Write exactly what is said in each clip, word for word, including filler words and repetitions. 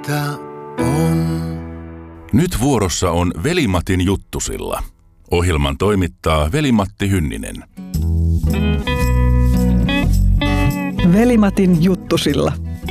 että on. Nyt vuorossa on Veli-Matin juttusilla. Ohjelman toimittaa Veli-Matti Hynninen. Veli-Matin juttusilla.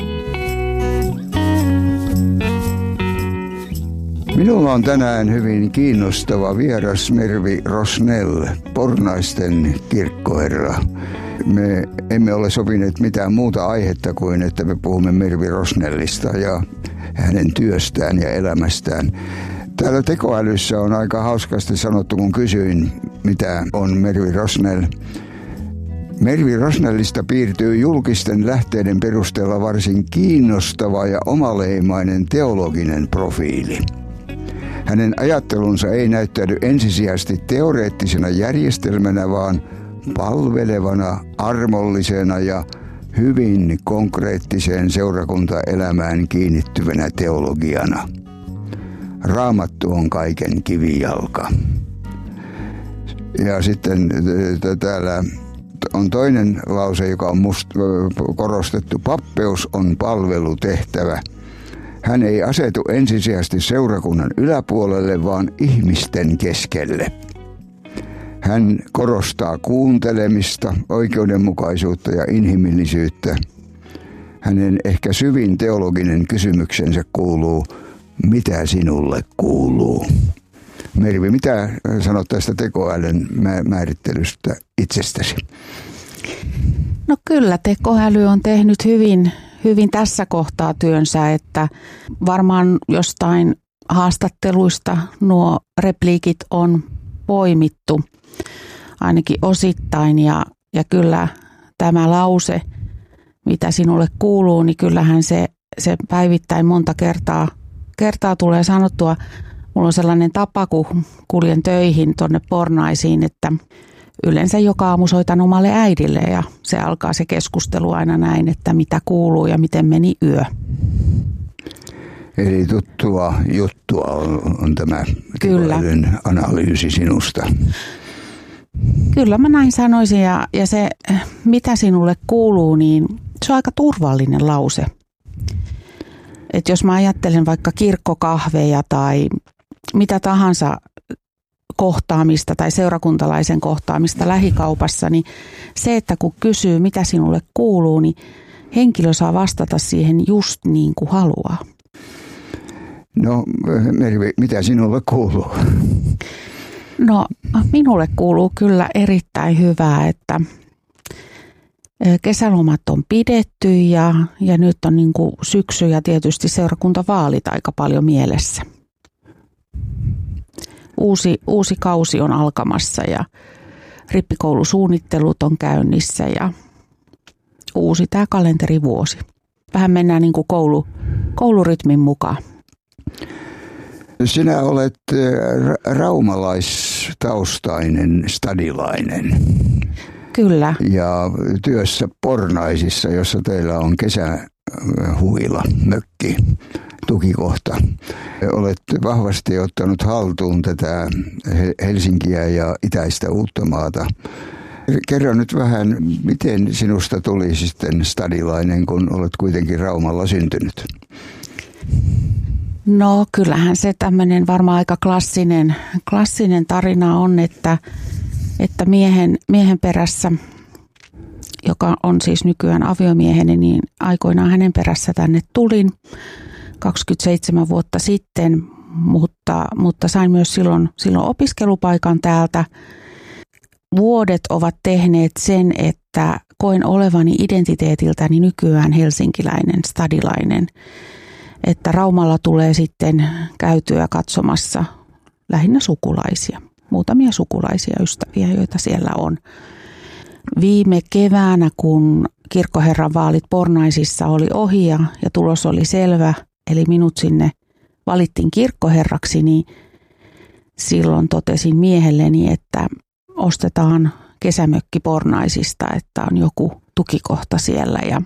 Minulla on tänään hyvin kiinnostava vieras Mervi Rosnell, Pornaisten kirkkoherra. Me emme ole sopineet mitään muuta aihetta kuin, että me puhumme Mervi Rosnellista ja hänen työstään ja elämästään. Täällä tekoälyssä on aika hauskasti sanottu, kun kysyin, mitä on Mervi Rosnell. Mervi Rosnellista piirtyy julkisten lähteiden perusteella varsin kiinnostava ja omaleimainen teologinen profiili. Hänen ajattelunsa ei näyttäydy ensisijaisesti teoreettisena järjestelmänä, vaan palvelevana, armollisena ja hyvin konkreettiseen seurakuntaelämään kiinnittyvänä teologiana. Raamattu on kaiken kivijalka. Ja sitten täällä on toinen lause, joka on musta korostettu. Pappeus on palvelutehtävä. Hän ei asetu ensisijaisesti seurakunnan yläpuolelle, vaan ihmisten keskelle. Hän korostaa kuuntelemista, oikeudenmukaisuutta ja inhimillisyyttä. Hänen ehkä syvin teologinen kysymyksensä kuuluu, mitä sinulle kuuluu? Mervi, mitä sanot tästä tekoälyn määrittelystä itsestäsi? No kyllä, tekoäly on tehnyt hyvin, hyvin tässä kohtaa työnsä, että varmaan jostain haastatteluista nuo repliikit on poimittu ainakin osittain ja, ja kyllä tämä lause, mitä sinulle kuuluu, niin kyllähän se, se päivittäin monta kertaa, kertaa tulee sanottua. Mulla on sellainen tapa, kun kuljen töihin tuonne Pornaisiin, että yleensä joka aamu soitan omalle äidille ja se alkaa se keskustelu aina näin, että mitä kuuluu ja miten meni yö. Eli tuttua juttua on, on tämä tekoälyn analyysi sinusta. Kyllä mä näin sanoisin ja, ja se mitä sinulle kuuluu, niin se on aika turvallinen lause. Että jos mä ajattelen vaikka kirkkokahveja tai mitä tahansa kohtaamista tai seurakuntalaisen kohtaamista lähikaupassa, niin se, että kun kysyy, mitä sinulle kuuluu, niin henkilö saa vastata siihen just niin kuin haluaa. No Mervi, mitä sinulle kuuluu? No minulle kuuluu kyllä erittäin hyvää, että kesälomat on pidetty ja, ja nyt on niin kuin syksy ja tietysti seurakuntavaalit aika paljon mielessä. Uusi, uusi kausi on alkamassa ja rippikoulusuunnittelut on käynnissä ja uusi tämä kalenterivuosi. Vähän mennään niin kuin koulu, koulurytmin mukaan. Sinä olet raumalaistaustainen stadilainen. Kyllä. Ja työssä Pornaisissa, jossa teillä on kesähuila, mökki, tukikohta. Olet vahvasti ottanut haltuun tätä Helsinkiä ja itäistä Uuttamaata. Kerro nyt vähän, miten sinusta tuli sitten stadilainen, kun olet kuitenkin Raumalla syntynyt? No kyllähän se tämmöinen varmaan aika klassinen, klassinen tarina on, että, että miehen, miehen perässä, joka on siis nykyään aviomieheni, niin aikoinaan hänen perässä tänne tulin kaksikymmentäseitsemän vuotta sitten, mutta, mutta sain myös silloin, silloin opiskelupaikan täältä. Vuodet ovat tehneet sen, että koen olevani identiteetiltäni nykyään helsinkiläinen, stadilainen. Että Raumalla tulee sitten käytyä katsomassa lähinnä sukulaisia, muutamia sukulaisia ystäviä, joita siellä on. Viime keväänä, kun kirkkoherran vaalit Pornaisissa oli ohi ja, ja tulos oli selvä, eli minut sinne valittiin kirkkoherraksi, niin silloin totesin miehelleni, että ostetaan kesämökki Pornaisista, että on joku tukikohta siellä ja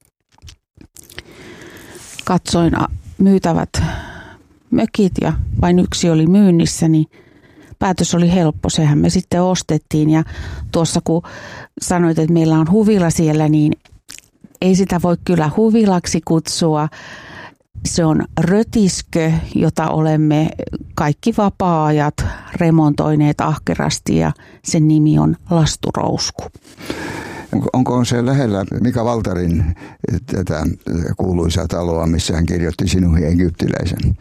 katsoin myytävät mökit ja vain yksi oli myynnissä, niin päätös oli helppo. Sehän me sitten ostettiin ja tuossa kun sanoit, että meillä on huvila siellä, niin ei sitä voi kyllä huvilaksi kutsua. Se on rötiskö, jota olemme kaikki vapaa-ajat remontoineet ahkerasti ja sen nimi on lasturousku. Onko se lähellä Mika Valtarin tätä kuuluisaa taloa, missä hän kirjoitti Sinuhe egyptiläisen?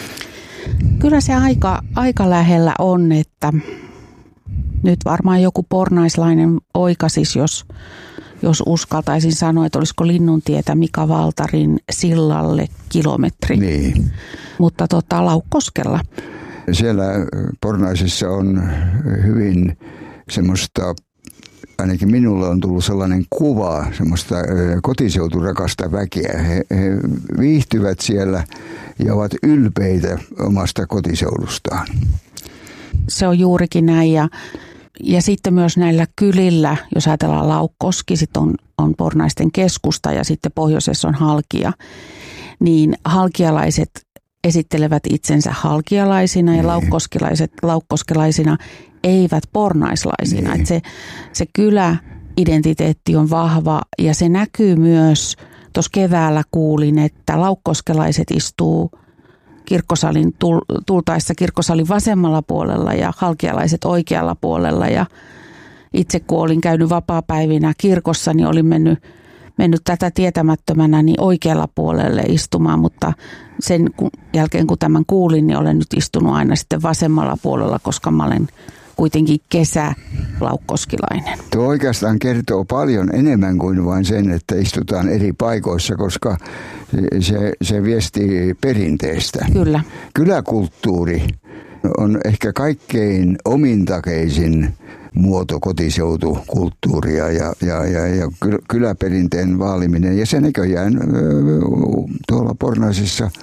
Kyllä se aika, aika lähellä on, että nyt varmaan joku pornaislainen oikasis, jos, jos uskaltaisin sanoa, että olisiko Linnuntietä Mika Valtarin sillalle kilometri. Niin. Mutta tota, Laukkoskella. Siellä Pornaisissa on hyvin semmoista, ainakin minulle on tullut sellainen kuva semmoista kotiseuturakasta väkeä. He, he viihtyvät siellä ja ovat ylpeitä omasta kotiseudustaan. Se on juurikin näin ja, ja sitten myös näillä kylillä, jos ajatellaan Laukkoski, sitten on, on Pornaisten keskusta ja sitten pohjoisessa on Halkia, niin halkialaiset esittelevät itsensä halkialaisina ja laukkoskelaiset laukkoskelaisina eivät pornaislaisina. Että se, se kyläidentiteetti on vahva ja se näkyy myös, tuossa keväällä kuulin, että laukkoskelaiset istuu kirkkosalin tultaessa kirkkosalin vasemmalla puolella ja halkialaiset oikealla puolella. Ja itse kun olin käynyt vapaapäivinä kirkossa, niin olin mennyt, mennyt tätä tietämättömänä niin oikealla puolelle istumaan, mutta sen jälkeen kun tämän kuulin, niin olen nyt istunut aina sitten vasemmalla puolella, koska mä olen kuitenkin kesälaukkoskilainen. Tuo oikeastaan kertoo paljon enemmän kuin vain sen, että istutaan eri paikoissa, koska se, se viestii perinteestä. Kyllä. Kyläkulttuuri on ehkä kaikkein omintakeisin muoto kotiseutukulttuuria ja, ja, ja, ja kyläperinteen vaaliminen. Ja se näköjään tuolla Pornaisissa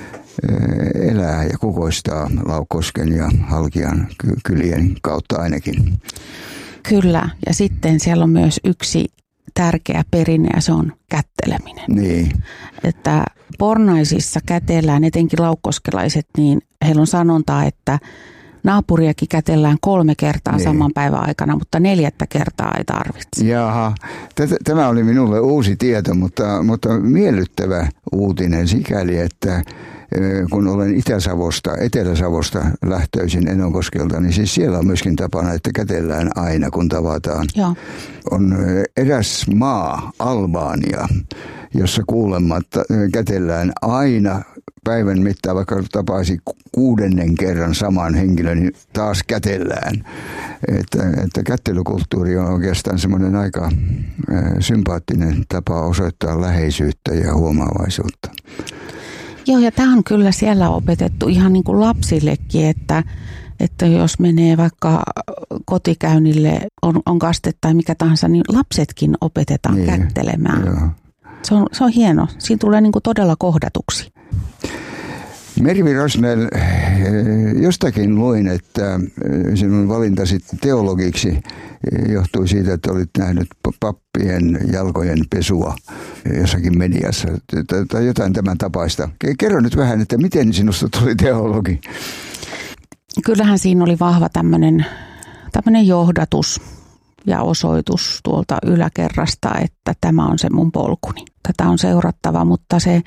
elää ja kukoistaa Laukkosken ja Halkian kylien kautta ainakin. Kyllä, ja sitten siellä on myös yksi tärkeä perinne ja se on kätteleminen. Niin. Että Pornaisissa kätellään, etenkin laukkoskelaiset, niin heillä on sanontaa, että naapuriakin kätellään kolme kertaa niin saman päivän aikana, mutta neljättä kertaa ei tarvitse. Jaha, tämä oli minulle uusi tieto, mutta, mutta miellyttävä uutinen sikäli, että kun olen Itä-Savosta, Etelä-Savosta lähtöisin Enonkoskelta, niin siis siellä on myöskin tapana, että kätellään aina, kun tavataan. Joo. On eräs maa, Albania, jossa kuulemma kätellään aina päivän mittaan, vaikka tapaisi kuudennen kerran saman henkilön, niin taas kätellään. Että, että kättelykulttuuri on oikeastaan semmoinen aika sympaattinen tapa osoittaa läheisyyttä ja huomaavaisuutta. Joo, ja tämä on kyllä siellä opetettu ihan niin kuin lapsillekin, että, että jos menee vaikka kotikäynnille, on, on kaste tai mikä tahansa, niin lapsetkin opetetaan niin kättelemään. Se on, se on hieno. Siinä tulee niin kuin todella kohdatuksi. Mervi Rosnell, jostakin luin, että sinun valintasi teologiksi johtui siitä, että olit nähnyt pappien jalkojen pesua jossakin mediassa tai jotain tämän tapaista. Kerro nyt vähän, että miten sinusta tuli teologi? Kyllähän siinä oli vahva tämmöinen, tämmöinen johdatus ja osoitus tuolta yläkerrasta, että tämä on se mun polkuni. Tätä on seurattava, mutta se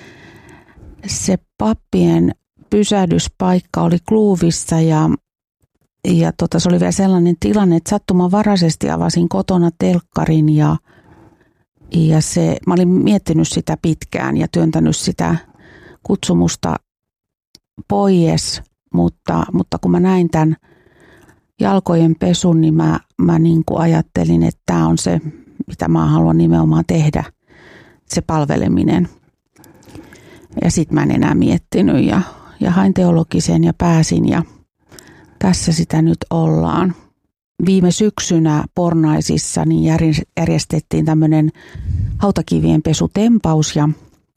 Se pappien pysähdyspaikka oli Kluuvissa ja, ja tota, se oli vielä sellainen tilanne, että sattumanvaraisesti avasin kotona telkkarin ja, ja se, mä olin miettinyt sitä pitkään ja työntänyt sitä kutsumusta pois, mutta, mutta kun mä näin tämän jalkojen pesun, niin mä, mä niin kuin ajattelin, että tämä on se, mitä mä haluan nimenomaan tehdä, se palveleminen. Ja sitten mä en enää miettinyt ja, ja hain teologisen ja pääsin ja tässä sitä nyt ollaan. Viime syksynä Pornaisissa niin järjestettiin tämmöinen hautakivien pesutempaus ja,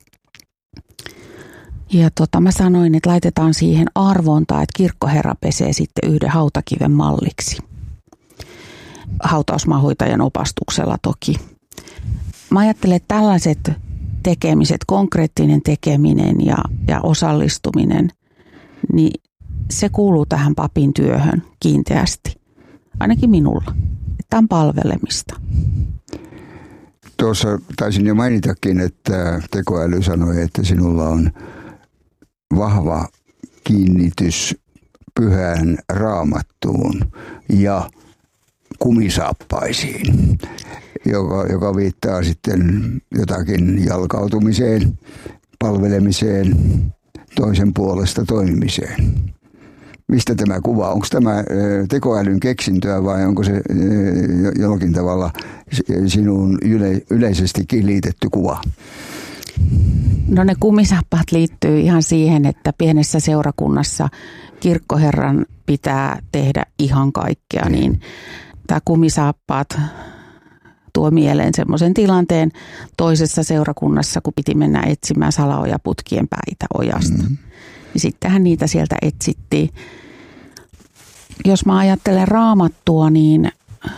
ja tota, mä sanoin, että laitetaan siihen arvontaa, että kirkkoherra pesee sitten yhden hautakiven malliksi. Hautausmaanhoitajan opastuksella toki. Mä ajattelen, että tällaiset tekemiset, konkreettinen tekeminen ja, ja osallistuminen, niin se kuuluu tähän papin työhön kiinteästi. Ainakin minulla. Tämä on palvelemista. Tuossa taisin jo mainitakin, että tekoäly sanoi, että sinulla on vahva kiinnitys Pyhään Raamattuun ja kumisaappaisiin, joka, joka viittaa sitten jotakin jalkautumiseen, palvelemiseen, toisen puolesta toimimiseen. Mistä tämä kuva? Onko tämä tekoälyn keksintöä vai onko se jollakin tavalla sinun yle, yleisestikin liitetty kuva? No ne kumisaappaat liittyy ihan siihen, että pienessä seurakunnassa kirkkoherran pitää tehdä ihan kaikkea, niin tämä kumisaappaat tuo mieleen semmoisen tilanteen toisessa seurakunnassa, kun piti mennä etsimään salaojaputkien päitä ojasta. Mm-hmm. Ja sittenhän niitä sieltä etsittiin. Jos mä ajattelen Raamattua, niin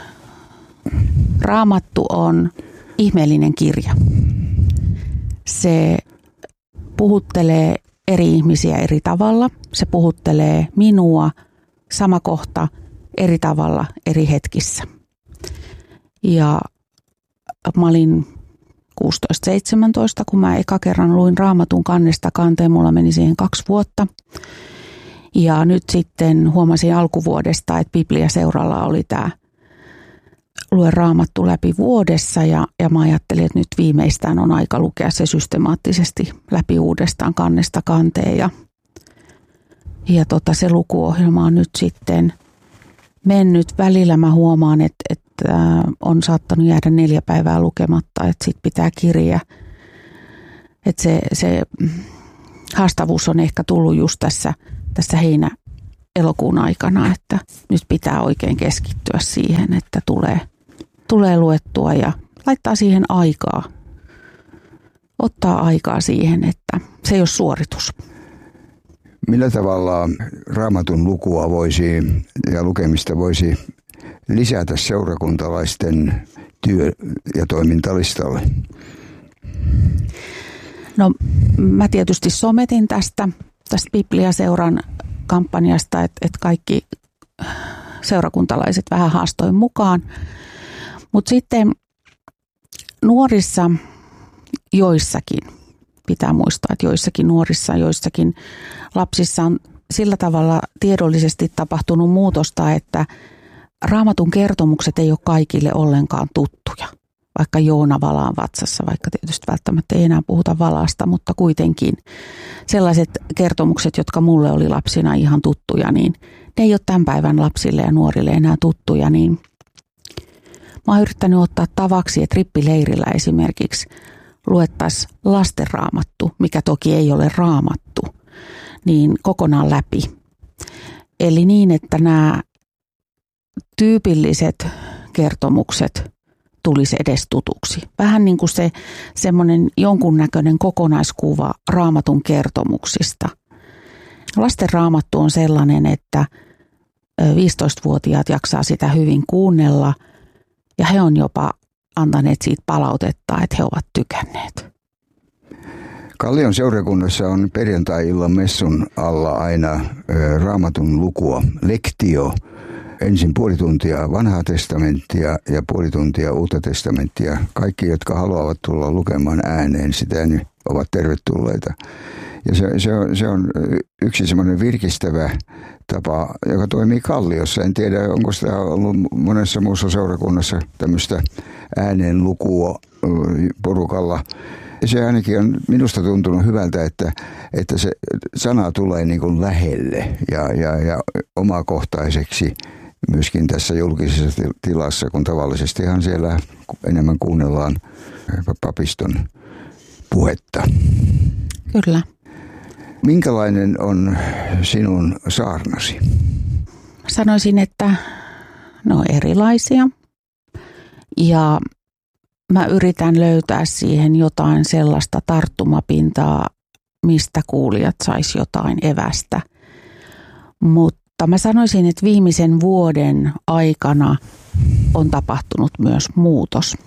Raamattu on ihmeellinen kirja. Se puhuttelee eri ihmisiä eri tavalla. Se puhuttelee minua sama kohta eri tavalla eri hetkissä. Ja mä olin kuusitoista seitsemäntoista, kun mä eka kerran luin Raamatun kannesta kanteen. Mulla meni siihen kaksi vuotta. Ja nyt sitten huomasin alkuvuodesta, että Biblia-seuralla oli tämä lue Raamattu läpi vuodessa. Ja, ja mä ajattelin, että nyt viimeistään on aika lukea se systemaattisesti läpi uudestaan kannesta kanteen. Ja, ja tota, se lukuohjelma on nyt sitten mennyt. Välillä mä huomaan, että, että on saattanut jäädä neljä päivää lukematta, että sit pitää kirjaa. Että se, se haastavuus on ehkä tullut just tässä, tässä heinä-elokuun aikana, että nyt pitää oikein keskittyä siihen, että tulee, tulee luettua ja laittaa siihen aikaa. Ottaa aikaa siihen, että se ei ole suoritus. Millä tavalla Raamatun lukua voisi ja lukemista voisi lisätä seurakuntalaisten työ- ja toimintalistalle? No mä tietysti sometin tästä, tästä Biblia-seuran kampanjasta, että, että kaikki seurakuntalaiset vähän haastoin mukaan. Mutta sitten nuorissa joissakin, pitää muistaa, että joissakin nuorissa, joissakin lapsissa on sillä tavalla tiedollisesti tapahtunut muutosta, että Raamatun kertomukset ei ole kaikille ollenkaan tuttuja. Vaikka Joona valaan vatsassa, vaikka tietysti välttämättä ei enää puhuta valasta, mutta kuitenkin sellaiset kertomukset, jotka mulle oli lapsina ihan tuttuja, niin ne ei ole tämän päivän lapsille ja nuorille enää tuttuja. Niin mä oon yrittänyt ottaa tavaksi, että rippileirillä esimerkiksi luettaisiin lasten raamattu, mikä toki ei ole raamattu, niin kokonaan läpi. Eli niin, että nämä tyypilliset kertomukset tulisi edes tutuksi. Vähän niin kuin se semmoinen jonkunnäköinen kokonaiskuva Raamatun kertomuksista. Lasten raamattu on sellainen, että viisitoistavuotiaat jaksaa sitä hyvin kuunnella ja he on jopa antaneet siitä palautetta, että he ovat tykänneet. Kallion seurakunnassa on perjantai-illan messun alla aina Raamatun lukua, lektio. Ensin puoli tuntia vanhaa testamenttia ja puoli tuntia uutta testamenttia. Kaikki, jotka haluavat tulla lukemaan ääneen sitä, niin ovat tervetulleita. Ja se, se, on, se on yksi semmoinen virkistävä tapa, joka toimii Kalliossa. En tiedä, onko sitä ollut monessa muussa seurakunnassa tämmöistä ääneen lukua porukalla. Se ainakin on minusta tuntunut hyvältä, että, että se sana tulee niin kuin lähelle ja, ja, ja omakohtaiseksi myöskin tässä julkisessa tilassa, kun tavallisestihan siellä enemmän kuunnellaan papiston puhetta. Kyllä. Minkälainen on sinun saarnasi? Sanoisin, että ne on erilaisia ja mä yritän löytää siihen jotain sellaista tarttumapintaa, mistä kuulijat sais jotain evästä. Mutta mä sanoisin, että viimeisen vuoden aikana on tapahtunut myös muutos.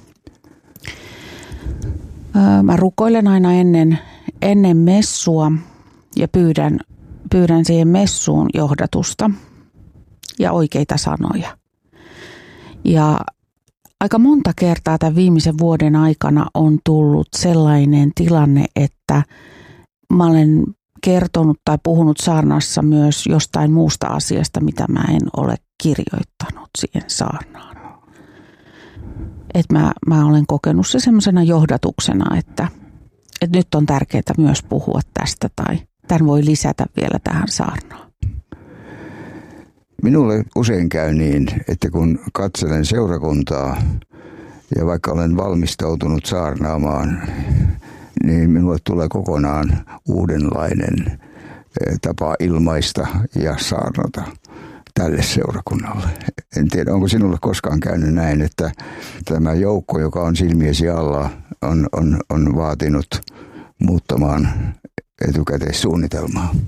Mä rukoilen aina ennen, ennen messua ja pyydän, pyydän siihen messuun johdatusta ja oikeita sanoja. Ja aika monta kertaa tämän viimeisen vuoden aikana on tullut sellainen tilanne, että mä olen kertonut tai puhunut saarnassa myös jostain muusta asiasta, mitä mä en ole kirjoittanut siihen saarnaan. Että mä, mä olen kokenut se semmoisena johdatuksena, että, että nyt on tärkeää myös puhua tästä tai tämän voi lisätä vielä tähän saarnaan. Minulle usein käy niin, että kun katselen seurakuntaa ja vaikka olen valmistautunut saarnaamaan, niin minulle tulee kokonaan uudenlainen tapa ilmaista ja saarnata tälle seurakunnalle. En tiedä, onko sinulle koskaan käynyt näin, että tämä joukko, joka on silmiesi alla, on, on, on vaatinut muuttamaan etukäteissuunnitelmaa?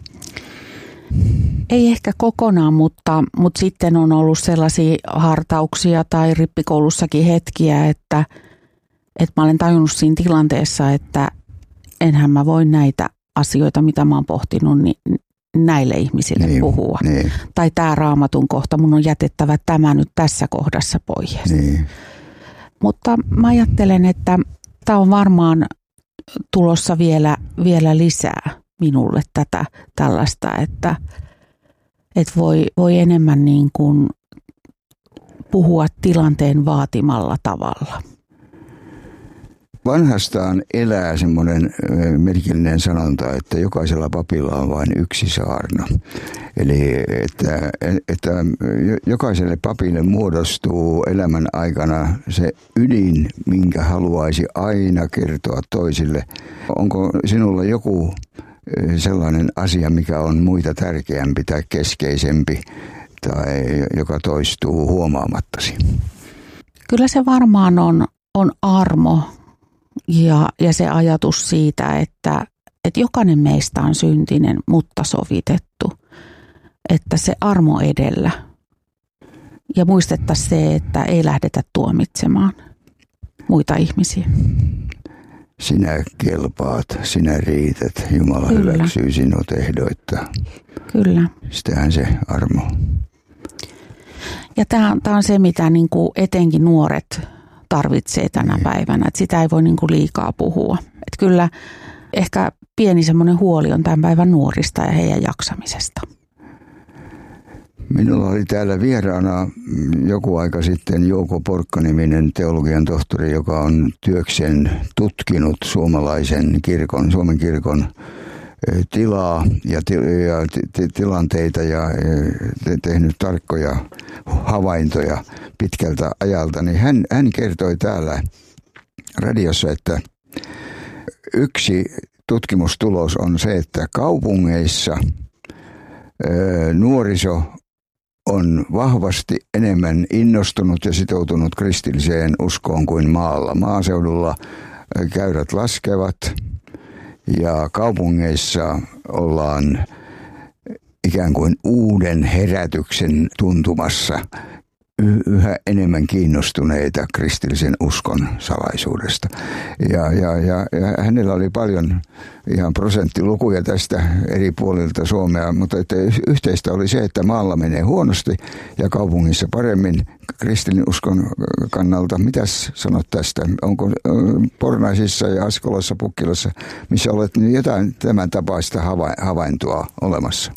Ei ehkä kokonaan, mutta, mutta sitten on ollut sellaisia hartauksia tai rippikoulussakin hetkiä, että, että mä olen tajunnut siinä tilanteessa, että enhän mä voi näitä asioita, mitä mä oon pohtinut, niin näille ihmisille niin, puhua. Niin. Tai tämä Raamatun kohta, mun on jätettävä tämä nyt tässä kohdassa pois. Niin. Mutta mä ajattelen, että tämä on varmaan tulossa vielä, vielä lisää minulle tätä tällaista, että, että voi, voi enemmän niin kuin puhua tilanteen vaatimalla tavalla. Vanhastaan elää semmoinen merkillinen sanonta, että jokaisella papilla on vain yksi saarna. Eli että, että jokaiselle papille muodostuu elämän aikana se ydin, minkä haluaisi aina kertoa toisille. Onko sinulla joku sellainen asia, mikä on muita tärkeämpi tai keskeisempi tai joka toistuu huomaamattasi? Kyllä se varmaan on, on armo. Ja, ja se ajatus siitä, että, että jokainen meistä on syntinen, mutta sovitettu. Että se armo edellä. Ja muistettaisiin se, että ei lähdetä tuomitsemaan muita ihmisiä. Sinä kelpaat, sinä riität. Jumala Kyllä. hyväksyy sinut ehdoitta. Kyllä. Sitähän se armo. Ja tämä, tämä on se, mitä niin kuin etenkin nuoret tarvitsee tänä niin. päivänä, että sitä ei voi niin kuin liikaa puhua. Että kyllä ehkä pieni semmoinen huoli on tämän päivän nuorista ja heidän jaksamisesta. Minulla oli täällä vieraana joku aika sitten Jouko Porkka-niminen teologian tohtori, joka on työkseen tutkinut suomalaisen kirkon, Suomen kirkon tilaa ja, ti, ja t- tilanteita ja te- tehnyt tarkkoja havaintoja pitkältä ajalta, niin hän, hän kertoi täällä radiossa, että yksi tutkimustulos on se, että kaupungeissa ö, nuoriso on vahvasti enemmän innostunut ja sitoutunut kristilliseen uskoon kuin maalla. Maaseudulla käyrät laskevat ja kaupungeissa ollaan ikään kuin uuden herätyksen tuntumassa yhä enemmän kiinnostuneita kristillisen uskon salaisuudesta. Ja, ja, ja, ja hänellä oli paljon ihan prosenttilukuja tästä eri puolilta Suomea, mutta että yhteistä oli se, että maalla menee huonosti ja kaupungissa paremmin kristillisen uskon kannalta. Mitäs sanot tästä? Onko Pornaisissa ja Askolassa, Pukkilassa, missä olet niin jotain tämän tapaista havaintoa olemassa?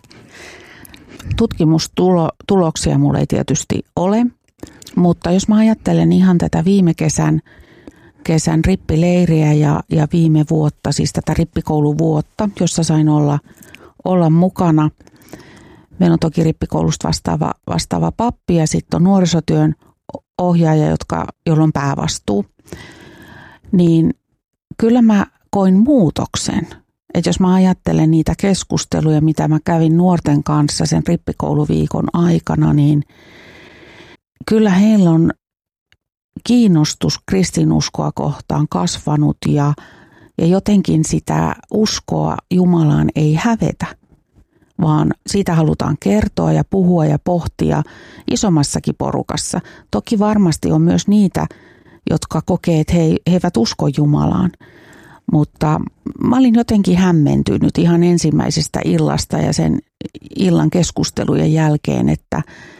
Tutkimustuloksia mulla ei tietysti ole, mutta jos mä ajattelen ihan tätä viime kesän, kesän rippileiriä ja, ja viime vuotta, siis tätä rippikouluvuotta, jossa sain olla, olla mukana. Meillä on toki rippikoulusta vastaava, vastaava pappi ja sitten on nuorisotyön ohjaaja, jotka, jolla on päävastuu. Niin kyllä mä koin muutoksen. Että jos mä ajattelen niitä keskusteluja, mitä mä kävin nuorten kanssa sen rippikouluviikon aikana, niin kyllä heillä on kiinnostus kristinuskoa kohtaan kasvanut ja, ja jotenkin sitä uskoa Jumalaan ei hävetä, vaan siitä halutaan kertoa ja puhua ja pohtia isommassakin porukassa. Toki varmasti on myös niitä, jotka kokee, että he, he eivät usko Jumalaan. Mutta mä olin jotenkin hämmentynyt ihan ensimmäisestä illasta ja sen illan keskustelujen jälkeen, että,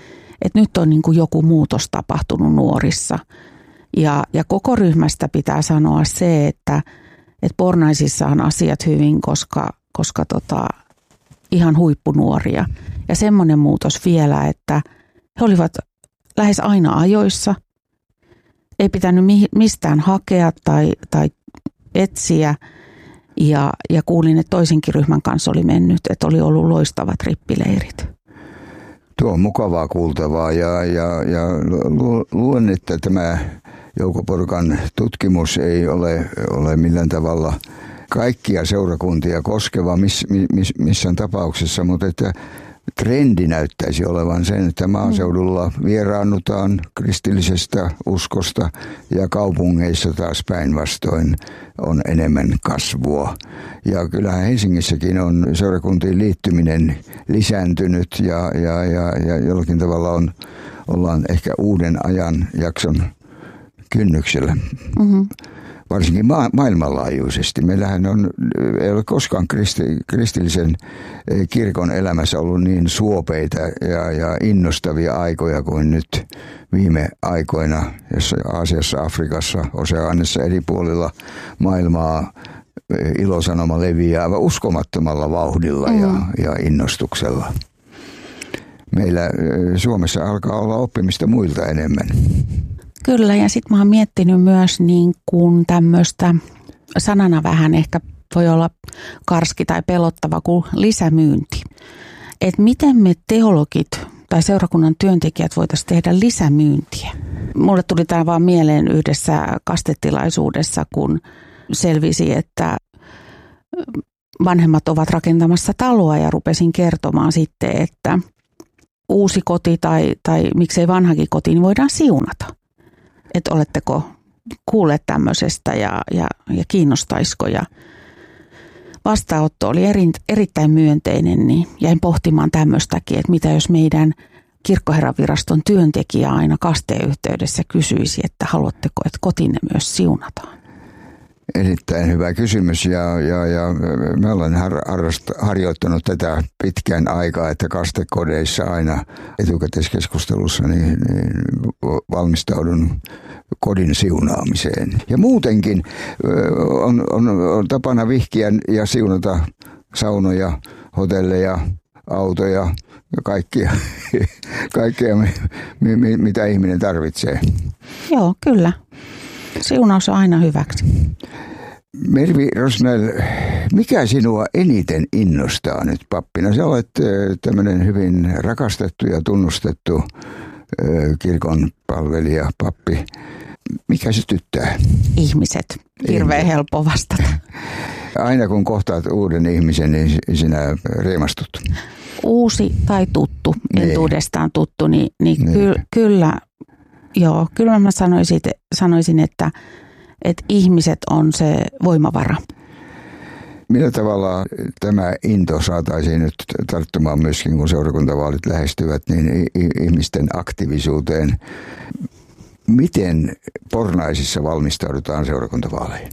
että nyt on niin kuin joku muutos tapahtunut nuorissa. Ja, ja koko ryhmästä pitää sanoa se, että, että Pornaisissa on asiat hyvin, koska, koska tota, ihan huippunuoria. Ja semmoinen muutos vielä, että he olivat lähes aina ajoissa. Ei pitänyt mistään hakea tai, tai etsiä. Ja, ja kuulin, että toisenkin ryhmän kanssa oli mennyt, että oli ollut loistavat trippileirit. Tuo on mukavaa kuultavaa ja, ja, ja luulen, että tämä Jouko-porukan tutkimus ei ole, ole millään tavalla kaikkia seurakuntia koskeva miss, miss, missään tapauksessa, mutta että trendi näyttäisi olevan sen, että maaseudulla vieraannutaan kristillisestä uskosta ja kaupungeissa taas päinvastoin on enemmän kasvua. Ja kyllähän Helsingissäkin on seurakuntiin liittyminen lisääntynyt ja, ja, ja, ja jollakin tavalla on, ollaan ehkä uuden ajan jakson kynnyksellä. Mm-hmm. Varsinkin ma- maailmanlaajuisesti. Meillähän on, ei ole koskaan kristi- kristillisen kirkon elämässä ollut niin suopeita ja, ja innostavia aikoja kuin nyt viime aikoina, jossa Aasiassa, Afrikassa, Oseanissa eri puolilla maailmaa ilosanoma leviää uskomattomalla vauhdilla mm. ja, ja innostuksella. Meillä Suomessa alkaa olla oppimista muilta enemmän. Kyllä, ja sitten mä oon miettinyt myös niin kuin tämmöistä sanana vähän ehkä voi olla karski tai pelottava kuin lisämyynti. Että miten me teologit tai seurakunnan työntekijät voitaisiin tehdä lisämyyntiä. Mulle tuli tämä vaan mieleen yhdessä kastetilaisuudessa, kun selvisi, että vanhemmat ovat rakentamassa taloa ja rupesin kertomaan sitten, että uusi koti tai, tai miksei vanhakin koti, niin voidaan siunata. Että oletteko kuulleet tämmöisestä ja, ja, ja kiinnostaisiko. Ja vastaanotto oli eri, erittäin myönteinen, niin jäin pohtimaan tämmöistäkin, että mitä jos meidän kirkkoherranviraston työntekijä aina kasteen yhteydessä kysyisi, että haluatteko, että kotinne myös siunataan. Erittäin hyvä kysymys ja, ja, ja mä olen har, harrast, harjoittanut tätä pitkän aikaa, että kastekodeissa aina etukäteiskeskustelussa niin, niin valmistaudun kodin siunaamiseen. Ja muutenkin on, on, on tapana vihkiä ja siunata saunoja, hotelleja, autoja ja kaikkia, kaikkea mi, mi, mitä ihminen tarvitsee. Joo, kyllä. Siunaus on aina hyväksi. Mervi Rosnell, mikä sinua eniten innostaa nyt pappina? Sä olet tämmöinen hyvin rakastettu ja tunnustettu kirkon palvelija, pappi. Mikä sytyttää? Ihmiset. Hirveän helppo vastata. Aina kun kohtaat uuden ihmisen, niin sinä riemastut. Uusi tai tuttu, entuudestaan tuttu, niin, niin, niin. Ky- kyllä... Joo, kyllä mä sanoisin, sanoisin, että, että ihmiset on se voimavara. Millä tavalla tämä into saataisiin nyt tarttumaan myöskin, kun seurakuntavaalit lähestyvät, niin ihmisten aktiivisuuteen? Miten Pornaisissa valmistaudutaan seurakuntavaaleihin?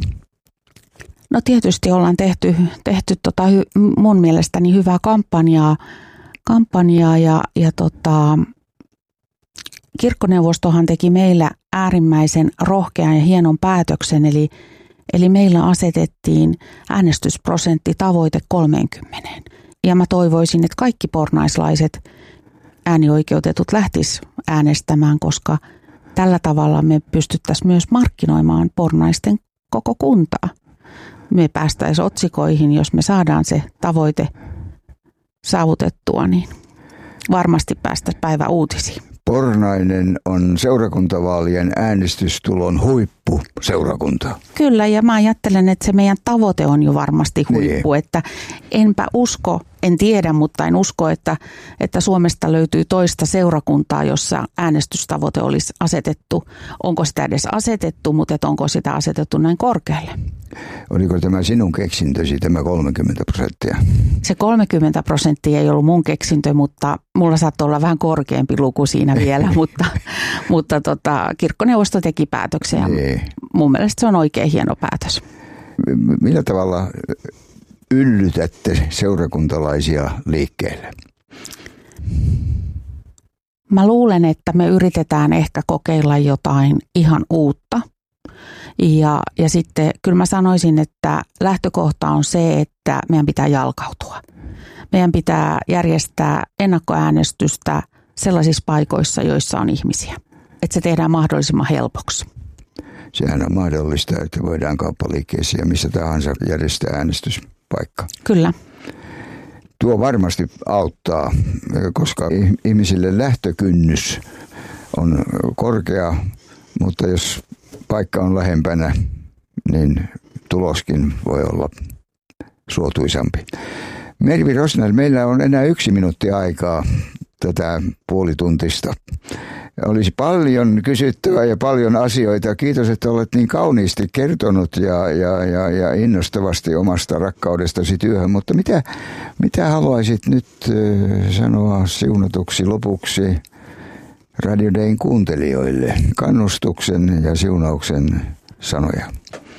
No tietysti ollaan tehty, tehty tota, mun mielestäni hyvää kampanjaa, kampanjaa ja, ja tota... Kirkkoneuvostohan teki meillä äärimmäisen rohkean ja hienon päätöksen, eli, eli meillä asetettiin äänestysprosentti tavoite kolmekymmentä. Ja mä toivoisin, että kaikki pornaislaiset äänioikeutetut lähtis äänestämään, koska tällä tavalla me pystyttäisiin myös markkinoimaan pornaisten koko kuntaa. Me päästäisiin otsikoihin, jos me saadaan se tavoite saavutettua, niin varmasti päästäisiin päivä uutisiin. Pornainen on seurakuntavaalien äänestystulon huippu seurakunta. Kyllä, ja mä ajattelen, että se meidän tavoite on jo varmasti huippu, niin. Että enpä usko, en tiedä, mutta en usko, että, että Suomesta löytyy toista seurakuntaa, jossa äänestystavoite olisi asetettu. Onko sitä edes asetettu, mutta et onko sitä asetettu näin korkealle? Oliko tämä sinun keksintösi, tämä kolmekymmentä prosenttia? Se kolmekymmentä prosenttia ei ollut mun keksintö, mutta mulla saattoi olla vähän korkeampi luku siinä vielä, mutta, mutta tota, kirkkoneuvosto teki päätöksen ja niin. Mun mielestä se on oikein hieno päätös. Millä tavalla yllytätte seurakuntalaisia liikkeelle? Mä luulen, että me yritetään ehkä kokeilla jotain ihan uutta. Ja, ja sitten kyllä mä sanoisin, että lähtökohta on se, että meidän pitää jalkautua. Meidän pitää järjestää ennakkoäänestystä sellaisissa paikoissa, joissa on ihmisiä. Että se tehdään mahdollisimman helpoksi. Sehän on mahdollista, että voidaan kauppaliikkeessä ja missä tahansa järjestää äänestyspaikka. Kyllä. Tuo varmasti auttaa, koska ihmisille lähtökynnys on korkea, mutta jos paikka on lähempänä, niin tuloskin voi olla suotuisampi. Mervi Rosnell, meillä on enää yksi minuutti aikaa tätä puolituntista. Olisi paljon kysyttävää ja paljon asioita. Kiitos, että olet niin kauniisti kertonut ja, ja, ja, ja innostavasti omasta rakkaudestasi työhön. Mutta mitä, mitä haluaisit nyt sanoa siunatuksi lopuksi Radio Dayn kuuntelijoille? Kannustuksen ja siunauksen sanoja.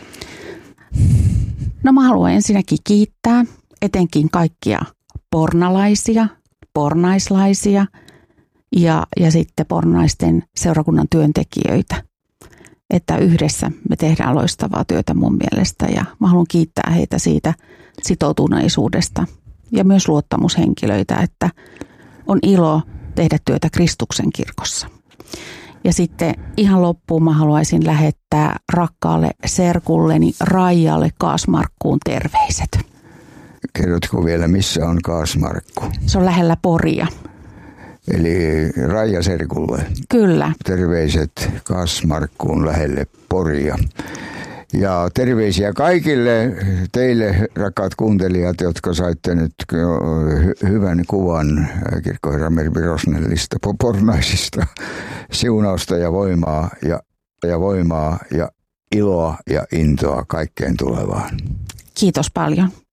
No mä haluan ensinnäkin kiittää etenkin kaikkia pornalaisia, pornaislaisia ja, ja sitten pornaisten seurakunnan työntekijöitä. Että yhdessä me tehdään loistavaa työtä mun mielestä ja mä haluan kiittää heitä siitä sitoutuneisuudesta ja myös luottamushenkilöitä, että on ilo tehdä työtä Kristuksen kirkossa. Ja sitten ihan loppuun mä haluaisin lähettää rakkaalle serkulleni Raijalle Kaasmarkkuun terveiset. Kerrotko vielä, missä on Kaasmarkku? Se on lähellä Poria. Eli Raija serkulle. Kyllä. Terveiset Kaasmarkkuun lähelle Poria. Ja terveisiä kaikille teille, rakkaat kuuntelijat, jotka saitte nyt hy- hyvän kuvan kirkkoherra Mervi Rosnellista, pornaisista, siunausta ja voimaa ja, ja voimaa ja iloa ja intoa kaikkeen tulevaan. Kiitos paljon.